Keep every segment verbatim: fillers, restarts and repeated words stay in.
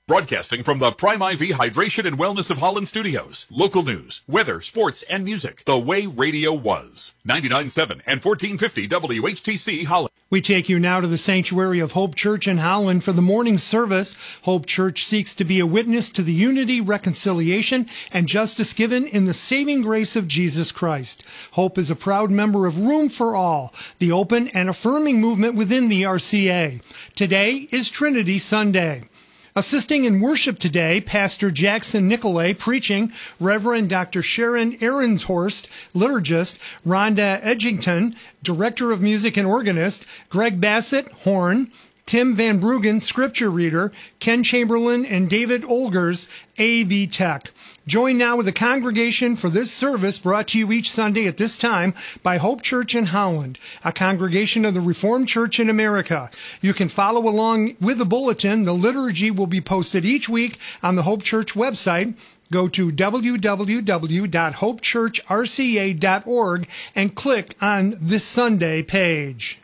Broadcasting from the Prime I V Hydration and Wellness of Holland studios. Local news, weather, sports, and music. The way radio was. ninety-nine point seven and fourteen fifty W H T C Holland. We take you now to the sanctuary of Hope Church in Holland for the morning service. Hope Church seeks to be a witness to the unity, reconciliation, and justice given in the saving grace of Jesus Christ. Hope is a proud member of Room for All, the open and affirming movement within the R C A. Today is Trinity Sunday. Assisting in worship today, Pastor Jackson Nicolay preaching, Reverend Doctor Sharon Ehrenhorst, liturgist, Rhonda Edgington, director of music and organist, Greg Bassett, horn, Tim Van Bruggen, scripture reader, Ken Chamberlain, and David Olgers, A V Tech. Join now with the congregation for this service brought to you each Sunday at this time by Hope Church in Holland, a congregation of the Reformed Church in America. You can follow along with the bulletin. The liturgy will be posted each week on the Hope Church website. Go to w w w dot hope church r c a dot org and click on this Sunday page.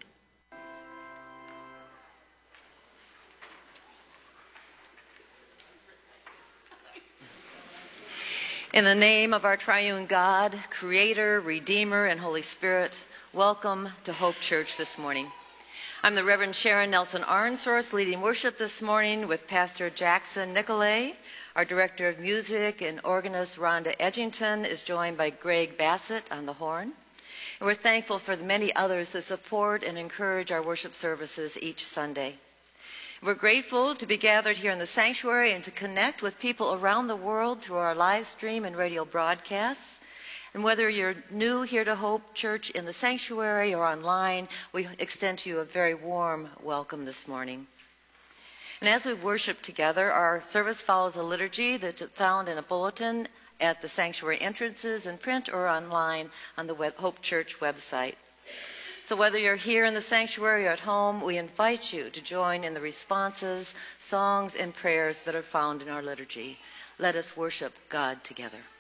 In the name of our triune God, Creator, Redeemer, and Holy Spirit, welcome to Hope Church this morning. I'm the Reverend Sharon Nelson Arnsource, leading worship this morning with Pastor Jackson Nicolay. Our Director of Music and organist Rhonda Edgington is joined by Greg Bassett on the horn. And we're thankful for the many others that support and encourage our worship services each Sunday. We're grateful to be gathered here in the sanctuary and to connect with people around the world through our live stream and radio broadcasts. And whether you're new here to Hope Church in the sanctuary or online, we extend to you a very warm welcome this morning. And as we worship together, our service follows a liturgy that's found in a bulletin at the sanctuary entrances in print or online on the web, Hope Church website. So whether you're here in the sanctuary or at home, we invite you to join in the responses, songs, and prayers that are found in our liturgy. Let us worship God together.